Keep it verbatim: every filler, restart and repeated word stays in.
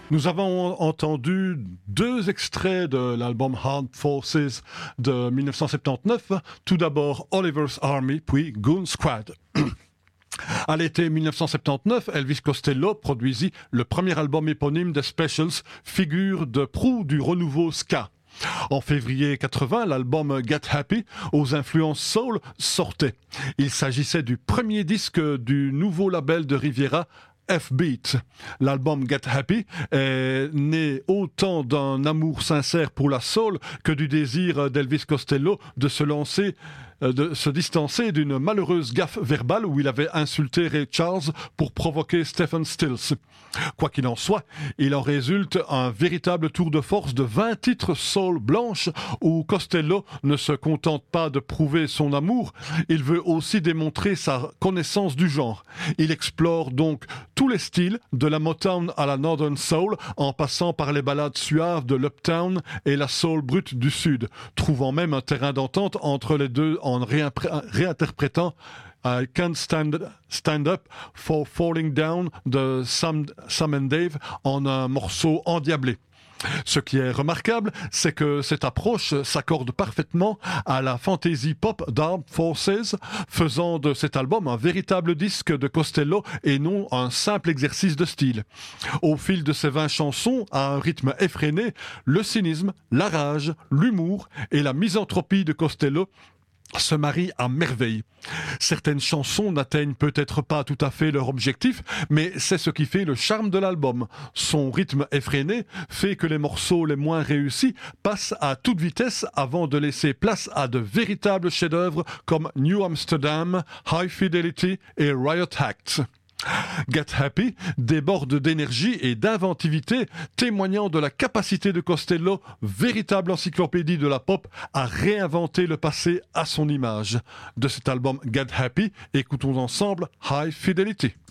Nous avons entendu deux extraits de l'album Armed Forces de dix-neuf cent soixante-dix-neuf. Tout d'abord Oliver's Army, puis Goon Squad. À l'été dix-neuf cent soixante-dix-neuf, Elvis Costello produisit le premier album éponyme des Specials, figure de proue du renouveau ska. En février quatre-vingts, l'album Get Happy, aux influences soul, sortait. Il s'agissait du premier disque du nouveau label de Riviera, F-Beat. L'album Get Happy est né autant d'un amour sincère pour la soul que du désir d'Elvis Costello de se lancer de se distancer d'une malheureuse gaffe verbale où il avait insulté Ray Charles pour provoquer Stephen Stills. Quoi qu'il en soit, il en résulte un véritable tour de force de vingt titres soul blanches où Costello ne se contente pas de prouver son amour, il veut aussi démontrer sa connaissance du genre. Il explore donc tous les styles, de la Motown à la Northern Soul, en passant par les ballades suaves de l'Uptown et la soul brute du Sud, trouvant même un terrain d'entente entre les deux en réinterprétant I Can't Stand, stand Up for Falling Down de Sam, Sam and Dave en un morceau endiablé. Ce qui est remarquable, c'est que cette approche s'accorde parfaitement à la fantasy pop d'Armed Forces, faisant de cet album un véritable disque de Costello et non un simple exercice de style. Au fil de ces vingt chansons, à un rythme effréné, le cynisme, la rage, l'humour et la misanthropie de Costello se marient à merveille. Certaines chansons n'atteignent peut-être pas tout à fait leur objectif, mais c'est ce qui fait le charme de l'album. Son rythme effréné fait que les morceaux les moins réussis passent à toute vitesse avant de laisser place à de véritables chefs-d'œuvre comme New Amsterdam, High Fidelity et Riot Act. Get Happy déborde d'énergie et d'inventivité, témoignant de la capacité de Costello, véritable encyclopédie de la pop, à réinventer le passé à son image. De cet album Get Happy, écoutons ensemble High Fidelity.